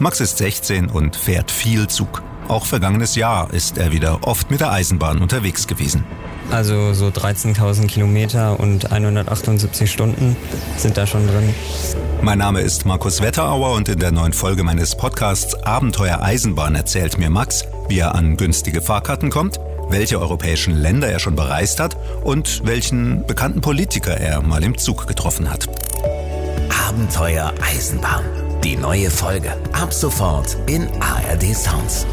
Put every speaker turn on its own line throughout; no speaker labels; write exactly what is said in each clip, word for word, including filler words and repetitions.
Max ist sechzehn und fährt viel Zug. Auch vergangenes Jahr ist er wieder oft mit der Eisenbahn unterwegs gewesen.
Also so dreizehntausend Kilometer und hundertachtundsiebzig Stunden sind da schon drin.
Mein Name ist Markus Wetterauer und in der neuen Folge meines Podcasts Abenteuer Eisenbahn erzählt mir Max, wie er an günstige Fahrkarten kommt, welche europäischen Länder er schon bereist hat und welchen bekannten Politiker er mal im Zug getroffen hat.
Abenteuer Eisenbahn. Die neue Folge. Ab sofort in A R D Sounds.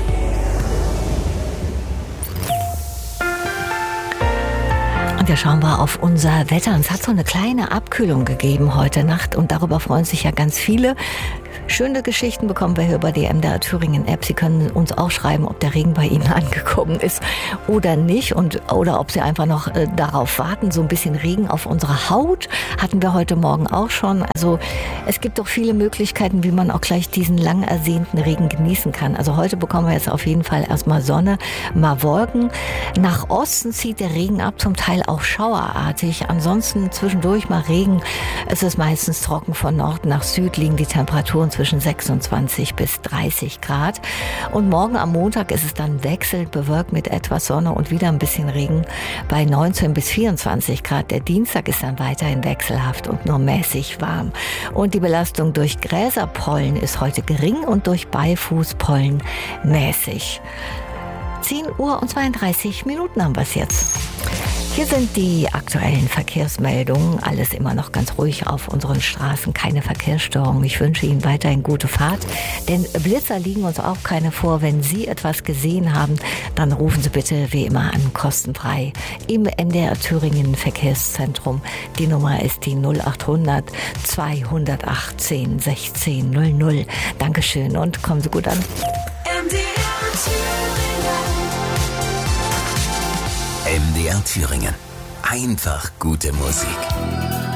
Und da schauen wir auf unser Wetter. Es hat so eine kleine Abkühlung gegeben heute Nacht und darüber freuen sich ja ganz viele. Schöne Geschichten bekommen wir hier über die M D R Thüringen App. Sie können uns auch schreiben, ob der Regen bei Ihnen angekommen ist oder nicht und oder ob Sie einfach noch äh, darauf warten. So ein bisschen Regen auf unserer Haut hatten wir heute Morgen auch schon. Also es gibt doch viele Möglichkeiten, wie man auch gleich diesen lang ersehnten Regen genießen kann. Also heute bekommen wir jetzt auf jeden Fall erstmal Sonne, mal Wolken. Nach Osten zieht der Regen ab, zum Teil auch schauerartig. Ansonsten zwischendurch mal Regen. Es ist meistens trocken. Von Norden nach Süd liegen die Temperaturen zwischen sechsundzwanzig bis dreißig Grad. Und morgen am Montag ist es dann wechselnd bewölkt mit etwas Sonne und wieder ein bisschen Regen bei neunzehn bis vierundzwanzig Grad. Der Dienstag ist dann weiterhin wechselhaft und nur mäßig warm. Und die Belastung durch Gräserpollen ist heute gering und durch Beifußpollen mäßig. zehn Uhr und zweiunddreißig Minuten haben wir es jetzt. Hier sind die aktuellen Verkehrsmeldungen. Alles immer noch ganz ruhig auf unseren Straßen. Keine Verkehrsstörungen. Ich wünsche Ihnen weiterhin gute Fahrt. Denn Blitzer liegen uns auch keine vor. Wenn Sie etwas gesehen haben, dann rufen Sie bitte wie immer an, kostenfrei im M D R Thüringen Verkehrszentrum. Die Nummer ist die null achthundert zweihundertachtzehn sechzehn null null. Dankeschön und kommen Sie gut an.
M D R Thüringen. M D R Thüringen. Einfach gute Musik.